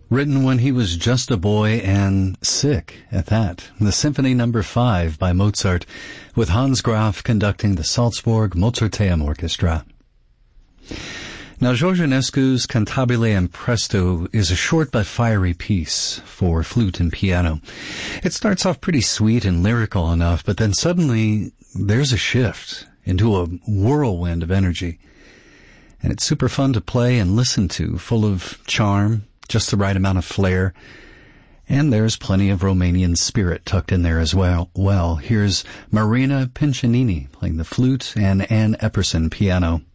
Written when he was just a boy and sick at that. The Symphony No. 5 by Mozart, with Hans Graf conducting the Salzburg Mozarteum Orchestra. Now, George Enescu's Cantabile and Presto is a short but fiery piece for flute and piano. It starts off pretty sweet and lyrical enough, but then suddenly there's a shift into a whirlwind of energy. And it's super fun to play and listen to, full of charm, just the right amount of flair. And there's plenty of Romanian spirit tucked in there as well. Here's Marina Piccinini playing the flute and Ann Epperson piano.